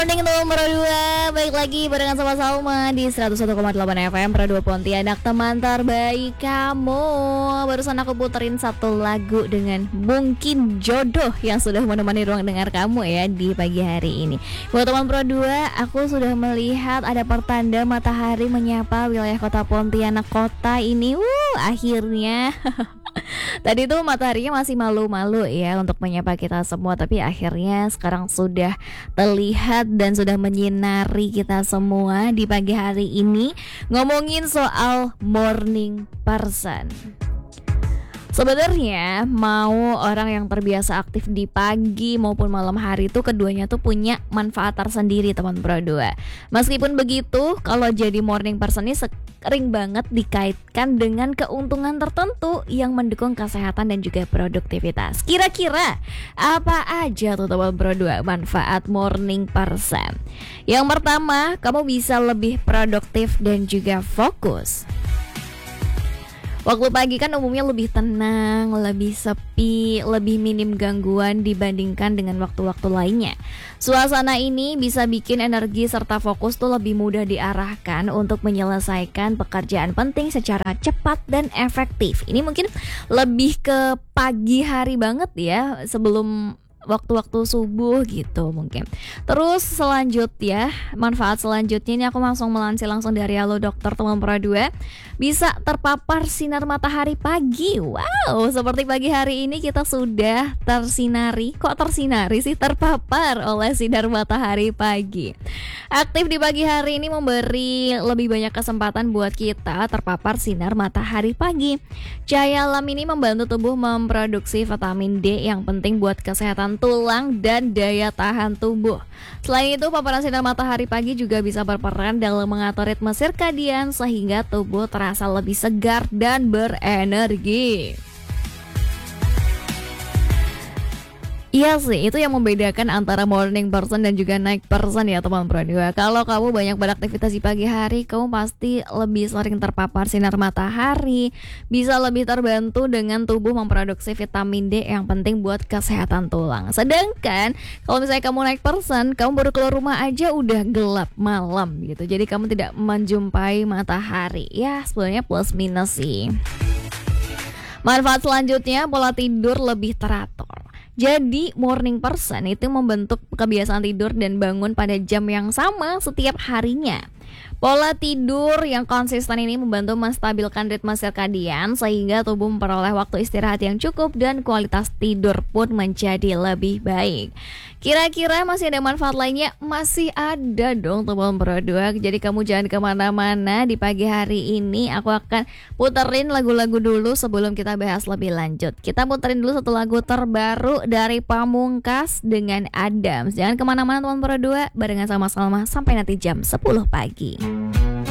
morning nomor 2. Baik lagi barengan sama Salma di 101,8 FM Pro 2 Pontianak, teman terbaik kamu. Barusan aku puterin satu lagu dengan Mungkin Jodoh yang sudah menemani ruang dengar kamu ya di pagi hari ini. Buat teman Pro 2, aku sudah melihat ada pertanda matahari menyapa wilayah kota Pontianak kota ini. Akhirnya tadi tuh mataharinya masih malu-malu ya untuk menyapa kita semua, tapi akhirnya sekarang sudah terlihat dan sudah menyinari kita semua di pagi hari ini. Ngomongin soal morning person. Sebenarnya mau orang yang terbiasa aktif di pagi maupun malam hari itu keduanya tuh punya manfaat tersendiri teman Pro 2. Meskipun begitu, kalau jadi morning person ini sering banget dikaitkan dengan keuntungan tertentu yang mendukung kesehatan dan juga produktivitas. Kira-kira apa aja tuh teman Pro 2 manfaat morning person? Yang pertama, kamu bisa lebih produktif dan juga fokus. Waktu pagi kan umumnya lebih tenang, lebih sepi, lebih minim gangguan dibandingkan dengan waktu-waktu lainnya. Suasana ini bisa bikin energi serta fokus tuh lebih mudah diarahkan untuk menyelesaikan pekerjaan penting secara cepat dan efektif. Ini mungkin lebih ke pagi hari banget ya, sebelum waktu-waktu subuh gitu mungkin. Terus selanjutnya, manfaat selanjutnya ini aku langsung melansir langsung dari Halo Dokter teman Pro 2. Bisa terpapar sinar matahari pagi. Wow, seperti pagi hari ini kita sudah tersinari. Kok tersinari sih? Terpapar oleh sinar matahari pagi. Aktif di pagi hari ini memberi lebih banyak kesempatan buat kita terpapar sinar matahari pagi. Cahaya alam ini membantu tubuh memproduksi vitamin D yang penting buat kesehatan tulang dan daya tahan tubuh. Selain itu, paparan sinar matahari pagi juga bisa berperan dalam mengatur ritme sirkadian sehingga tubuh terasa lebih segar dan berenergi. Iya sih, itu yang membedakan antara morning person dan juga night person ya teman Pro 2. Kalau kamu banyak beraktivitas di pagi hari, kamu pasti lebih sering terpapar sinar matahari, bisa lebih terbantu dengan tubuh memproduksi vitamin D yang penting buat kesehatan tulang. Sedangkan kalau misalnya kamu night person, kamu baru keluar rumah aja udah gelap malam gitu. Jadi kamu tidak menjumpai matahari. Ya sebenarnya plus minus sih. Manfaat selanjutnya, pola tidur lebih teratur. Jadi morning person itu membentuk kebiasaan tidur dan bangun pada jam yang sama setiap harinya. Pola tidur yang konsisten ini membantu menstabilkan ritme sirkadian sehingga tubuh memperoleh waktu istirahat yang cukup dan kualitas tidur pun menjadi lebih baik. Kira-kira masih ada manfaat lainnya? Masih ada dong teman Pro 2. Jadi kamu jangan kemana-mana di pagi hari ini. Aku akan puterin lagu-lagu dulu sebelum kita bahas lebih lanjut. Kita puterin dulu satu lagu terbaru dari Pamungkas dengan Adams. Jangan kemana-mana teman Pro 2, barengan sama Salma sampai nanti jam 10 pagi.